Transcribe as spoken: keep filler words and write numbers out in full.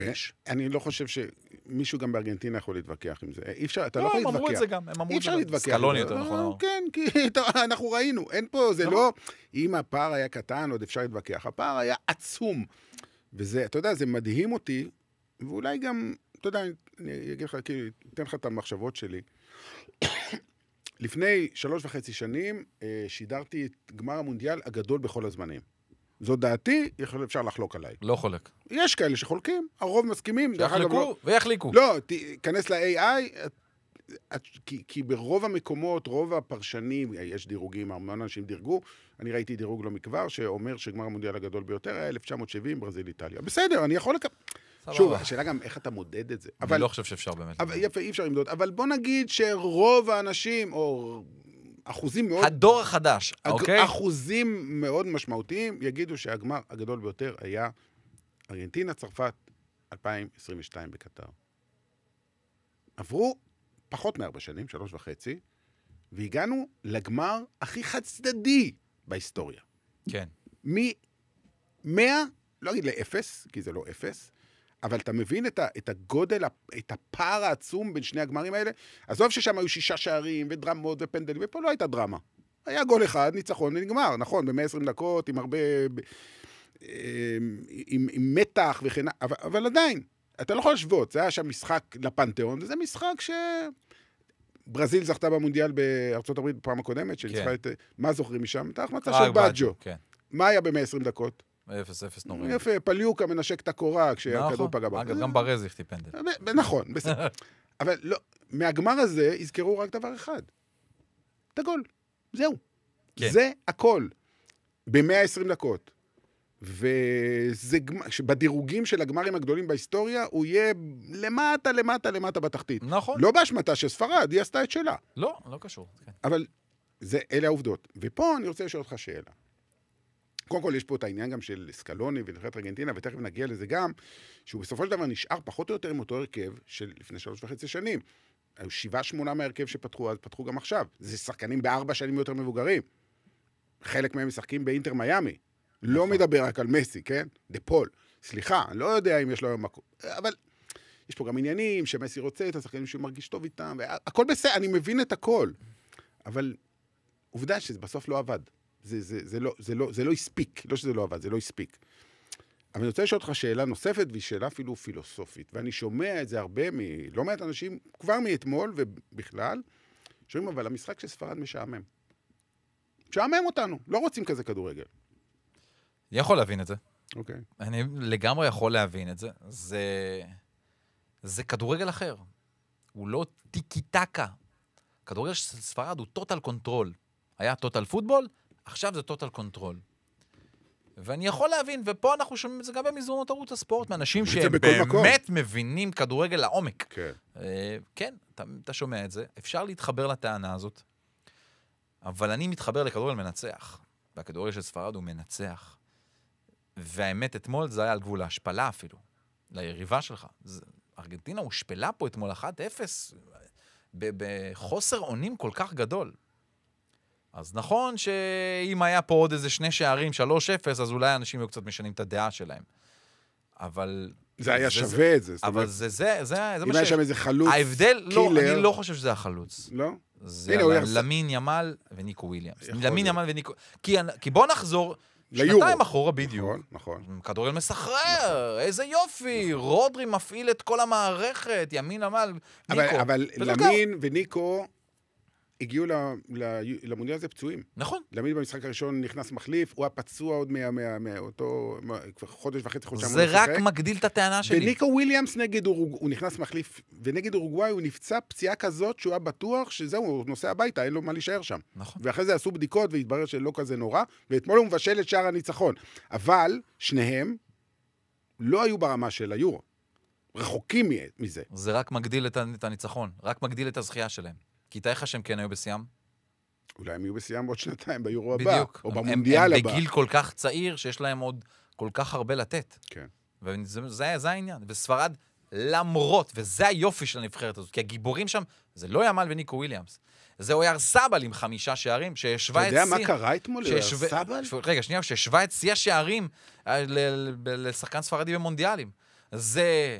אני לא חושב שמישהו גם בארגנטינה יכול להתווכח עם זה. אי אפשר, אתה לא יכול להתווכח. הם אמרו את זה גם, הם אמרו את זה גם. סקלוני יותר נכון. כן, כי אנחנו ראינו, אין פה, זה לא, אם הפער היה קטן, עוד אפשר להתווכח. הפער היה עצום. וזה, אתה יודע, זה מדהים אותי, ואולי גם, אתה יודע, אני אגיד לך, כי אתן לך את המחשבות שלי. לפני שלוש וחצי שנים, שידרתי את גמר המונדיאל הגדול בכל הזמנים. זו דעתי, אפשר לחלוק עליי. לא חולק. יש כאלה שחולקים, הרוב מסכימים. שיחלקו ויחליקו. לא, תיכנס ל-איי איי, כי, כי ברוב המקומות, רוב הפרשנים, יש דירוגים, המון אנשים דירגו, אני ראיתי דירוג לא מכבר, שאומר שגמר המונדיאל הגדול ביותר היה אלף תשע מאות שבעים, ברזיל, איטליה. בסדר, אני יכול לקבל. שוב, השאלה גם איך אתה מודד את זה. אני אבל, לא חושב שאפשר באמת. אבל, יפה, אי אפשר למדוד. אבל בוא נגיד שרוב האנשים, או אחוזים מאוד... הדור החדש, אג, אוקיי? אחוזים מאוד משמעותיים, יגידו שהגמר הגדול ביותר היה ארגנטינה, צרפת, אלפיים עשרים ושתיים בקטר. עברו פחות מארבע שנים, שלוש וחצי, והגענו לגמר הכי חד צדדי בהיסטוריה. כן. מ-מאה, לא אגיד לאפס, כי זה לא אפס, אבל אתה מבין את, ה- את הגודל, את הפער העצום בין שני הגמרים האלה? עזוב ששם היו שישה שערים ודרמות ופנדלים, ופה לא הייתה דרמה. היה גול אחד, ניצחון ונגמר, נכון, ב-מאה ועשרים דקות, עם הרבה... עם, עם מתח וכן... אבל, אבל עדיין, אתה לא יכול להשוות, זה היה שם משחק לפנתיאון, וזה משחק ש... ברזיל זכתה במונדיאל בארצות הברית בפעם הקודמת, שניצחה את... מה זוכרים משם? את ההחמצה של בג'ו. מה היה ב-מאה ועשרים דקות? אפס אפס נוראי. יפה, פליוקה מנשק את הקורה כשהכדור פגע בה. אגב, גם ברז יחטיא פנדל. נכון, בסדר. אבל לא, מהגמר הזה יזכרו רק דבר אחד. את הגול. זהו. זה הכל. ב-מאה ועשרים דקות. וזה, בדירוגים של הגמרים הגדולים בהיסטוריה, הוא יהיה למטה, למטה, למטה בתחתית. נכון. לא באשמתה של ספרד, היא עשתה את שלה. לא, לא קשור. אבל זה, אלה העובדות. ופה אני רוצה לשאול אותך שאלה. קודם כל יש פה את העניין גם של סקלוני ונבחרת ארגנטינה, ותכף נגיע לזה גם, שהוא בסופו של דבר נשאר פחות או יותר עם אותו הרכב של לפני שלוש וחצי שנים. היו שבעה שמונה מהרכב שפתחו, אז פתחו גם עכשיו. זה שחקנים בארבע שנים יותר מבוגרים. חלק מהם משחקים באינטר מיאמי. לא מדבר רק על מסי, כן? דה פול. סליחה, אני לא יודע אם יש לו היום מקום. אבל יש פה גם עניינים שמסי רוצה את השחקנים שהוא מרגיש טוב איתם, והכל בסדר, אני מבין את הכל. אבל עובדה שזה בסוף לא עבד. זה, זה, זה לא, זה לא, זה לא הספיק. לא שזה לא עבד, זה לא הספיק. אבל אני רוצה לשאול אותך שאלה נוספת, והיא שאלה אפילו פילוסופית. ואני שומע את זה הרבה מלא מעט אנשים, כבר מאתמול ובכלל, שומעים, אבל המשחק של ספרד משעמם. משעמם אותנו. לא רוצים כזה כדורגל. אני יכול להבין את זה. אוקיי. אני לגמרי יכול להבין את זה. זה, זה כדורגל אחר. הוא לא טיקי-טקה. כדורגל של ספרד הוא טוטל קונטרול. היה טוטל פוטבול, עכשיו זה טוטל קונטרול. ואני יכול להבין, ופה אנחנו שומעים את זה גם במזרונות ערוץ הספורט, מאנשים שבאמת מבינים כדורגל לעומק. כן. כן, אתה, אתה שומע את זה. אפשר להתחבר לטענה הזאת, אבל אני מתחבר לכדורגל מנצח. והכדורגל של ספרד הוא מנצח. והאמת, אתמול זה היה על גבול ההשפלה אפילו, ליריבה שלך. זה, ארגנטינה הושפלה פה אתמול אחת אפס, בחוסר עונים כל כך גדול. אז נכון שאם היה פה עוד איזה שני שערים, שלוש אפס, אז אולי אנשים היו קצת משנים את הדעה שלהם. אבל... זה היה שווה זה, את זה. אבל זה, זה, זה, זה אם היה שם איזה חלוץ, ההבדל, לא, אני לא חושב שזה החלוץ. לא? זה למין ימל וניקו וויליאמס. למין ימל וניקו... כי, כי בוא נחזור... שנתיים אחורה בדיוק. נכון, נכון. כדורגל מסחרר, איזה יופי. רודרי מפעיל את כל המערכת, ימין עמל, ניקו. אבל למין וניקו הגיעו למונדיאל הזה פצועים. נכון. למין במשחק הראשון נכנס מחליף, הוא הפצוע עוד מאותו חודש וחצי חודש. זה רק מגדיל את הטענה שלי. וניקו וויליאמס נגד אורוגוואי, הוא נכנס מחליף, ונגד אורוגוואי הוא נפצע פציעה כזאת שהוא היה בטוח שזהו, הוא נוסע הביתה, אין לו מה להישאר שם. נכון. ואחרי זה עשו בדיקות והתברר שלא כזה נורא, ואתמול הוא מבשל את שער הניצחון. אבל שניהם לא היו ברמה של היורו. רחוקים מזה. זה רק מגדיל את הניצחון, רק מגדיל את הזכייה שלהם. כי תאי לך שהם כן היו בסיום? אולי הם יהיו בסיום בעוד שנתיים, ביורו הבא. בדיוק. או במונדיאל הבא. הם בגיל כל כך צעיר, שיש להם עוד כל כך הרבה לתת. כן. וזה זה העניין. וספרד, למרות, וזה היופי של הנבחרת הזאת, כי הגיבורים שם, זה לא ימל וניקו וויליאמס. זה אויר סבל עם חמישה שערים, שישבה את אתה יודע מה קרה אתמול לאויר סבל? רגע, שנייה, שישבה את שיא השערים לשחקן ספרדי במונדיאלים. זה